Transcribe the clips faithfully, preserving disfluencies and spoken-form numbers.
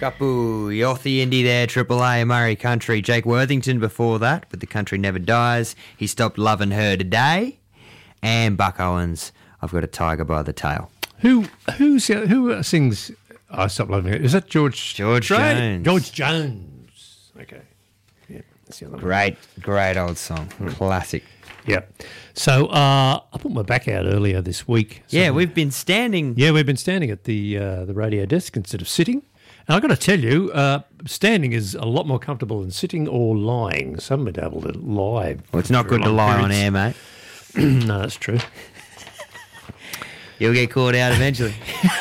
Couple, Yothy Indy there, Triple A, Murray Country. Jake Worthington before that, but The Country Never Dies. He stopped loving her today. And Buck Owens, I've got a tiger by the tail. Who who's who sings I Stopped Loving Her? Is that George George Strait? Jones. George Jones. Okay. Yeah, that's the other one. Great, great old song. Classic. Yeah. So uh, I put my back out earlier this week. So Yeah, we've been standing. Yeah, we've been standing at the uh, the radio desk instead of sitting. And I've got to tell you, uh, standing is a lot more comfortable than sitting or lying. Some been able to lie. Well, it's not good to lie on air, mate. No, that's true. You'll get caught out eventually.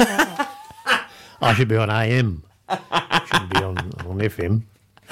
I should be on A M. Shouldn't be on, on F M.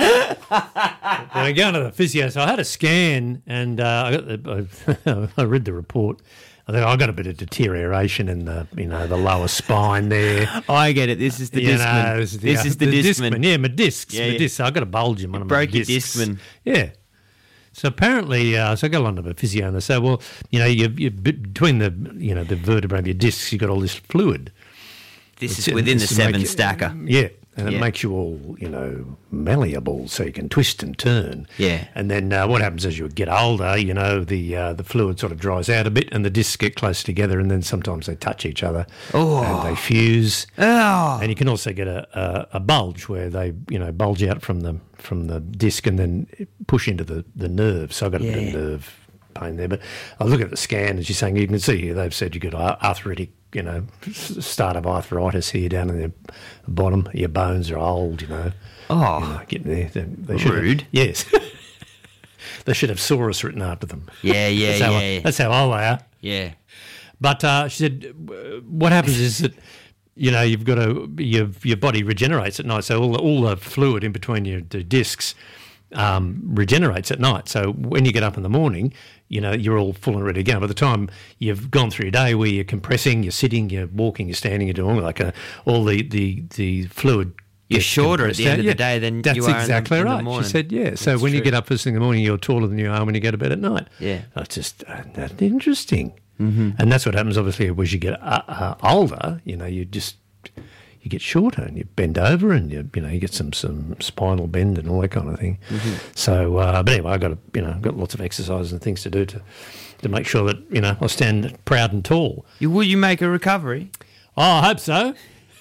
When I go to the physio, so I had a scan and uh, I, got the, I read the report. I think I got a bit of deterioration in the, you know, the lower spine there. I get it. This is the You discman. know, this is the, this is the, the discman. Yeah, my discs. Yeah, my yeah. discs. I got a bulge in one of my Broke your discs. discman. Yeah. So apparently, uh, so I go along to the physio and they say, well, you know, you, you between the, you know, the vertebrae of your discs, you've got all this fluid. This It's- is within the this seven make you- stacker. Yeah. And Yeah. it makes you all, you know, malleable so you can twist and turn. Yeah. And then uh, what happens as you get older, you know, the uh, the fluid sort of dries out a bit and the discs get close together and then sometimes they touch each other Oh. and they fuse. Oh. And you can also get a, a, a bulge where they, you know, bulge out from the from the disc and then push into the, the nerve. So I've got a bit Yeah. of nerve pain there. But I look at the scan and she's saying, you can see here, they've said you've got ar- arthritic, you know, s- start of arthritis here down in the bottom. Your bones are old, you know. Oh. You know, getting there. They, they should have- Rude. yes. They should have Saurus written after them. Yeah, yeah, that's how, yeah. That's how old they are. Yeah. But uh, she said, what happens is that, you know, you've got to, your, your body regenerates at night. So all the, all the fluid in between your the discs um, regenerates at night. So when you get up in the morning, you know, you're all full and ready to go. By the time you've gone through your day where you're compressing, you're sitting, you're walking, you're standing, you're doing like a, all the, the, the fluid. You're gets shorter at compressed the end out. of Yeah, the day than that's you are exactly in the, in right. the morning. She said, yeah. So That's when you true. get up first thing in the morning, you're taller than you are when you go to bed at night. Yeah. That's just uh, that's interesting. Mm-hmm. And that's what happens, obviously, as you get uh, uh, older, you know, you just, you get shorter and you bend over and, you you know, you get some, some spinal bend and all that kind of thing. Mm-hmm. So, uh, but anyway, I've got, to, you know, I've got lots of exercises and things to do to, to make sure that, you know, I stand proud and tall. You, will you make a recovery? Oh, I hope so.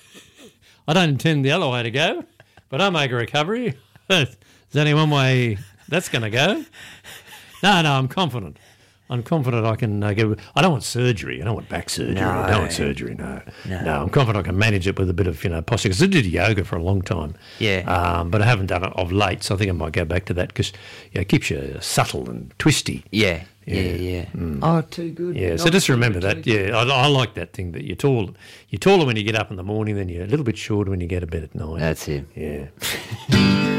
I don't intend the other way to go, but I make a recovery. There's only one way that's going to go. No, no, I'm confident. I'm confident I can uh, get. I don't want surgery. I don't want back surgery. No. I don't want surgery. No. No. no, I'm confident I can manage it with a bit of, you know, posture. Because I did yoga for a long time. Yeah. Um, but I haven't done it of late, so I think I might go back to that because you know, it keeps you subtle and twisty. Yeah. Yeah, Yeah. yeah. Mm. Oh, too good. Yeah, so Not just too remember good, that. too good. Yeah, I, I like that thing that you're tall. You're taller when you get up in the morning, then you're a little bit shorter when you go to bed at night. That's it. Yeah.